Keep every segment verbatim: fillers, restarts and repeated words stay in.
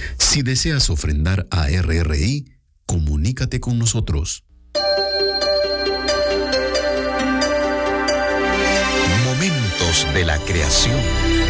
Si deseas ofrendar a R R I, comunícate con nosotros. Momentos de la creación.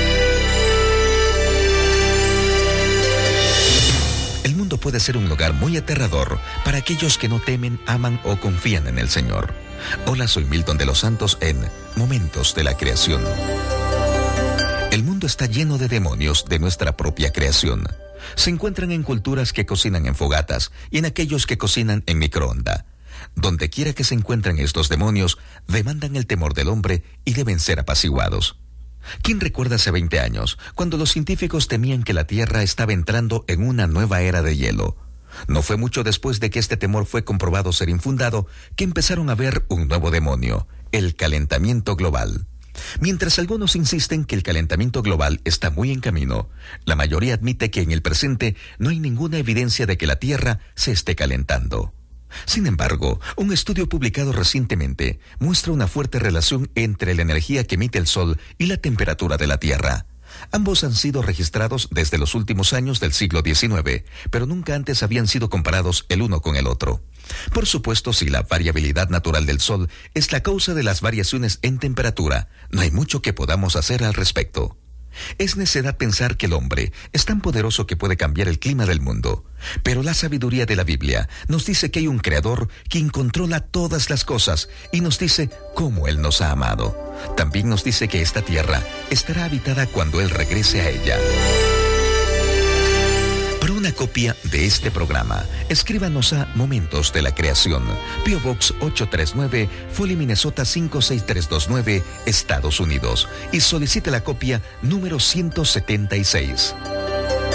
El mundo puede ser un lugar muy aterrador para aquellos que no temen, aman o confían en el Señor. Hola, soy Milton de los Santos en Momentos de la Creación. El mundo está lleno de demonios de nuestra propia creación. Se encuentran en culturas que cocinan en fogatas y en aquellos que cocinan en microondas. Donde quiera que se encuentren estos demonios, demandan el temor del hombre y deben ser apaciguados. ¿Quién recuerda hace veinte años, cuando los científicos temían que la Tierra estaba entrando en una nueva era de hielo? No fue mucho después de que este temor fue comprobado ser infundado, que empezaron a ver un nuevo demonio, el calentamiento global. Mientras algunos insisten que el calentamiento global está muy en camino, la mayoría admite que en el presente no hay ninguna evidencia de que la Tierra se esté calentando. Sin embargo, un estudio publicado recientemente muestra una fuerte relación entre la energía que emite el Sol y la temperatura de la Tierra. Ambos han sido registrados desde los últimos años del siglo diecinueve, pero nunca antes habían sido comparados el uno con el otro. Por supuesto, si la variabilidad natural del Sol es la causa de las variaciones en temperatura, no hay mucho que podamos hacer al respecto. Es necedad pensar que el hombre es tan poderoso que puede cambiar el clima del mundo. Pero la sabiduría de la Biblia nos dice que hay un Creador quien controla todas las cosas y nos dice cómo Él nos ha amado. También nos dice que esta tierra estará habitada cuando Él regrese a ella. Para una copia de este programa, escríbanos a Momentos de la Creación, P O Box ochocientos treinta y nueve, Foley, Minnesota cinco seis tres dos nueve, Estados Unidos, y solicite la copia número ciento setenta y seis.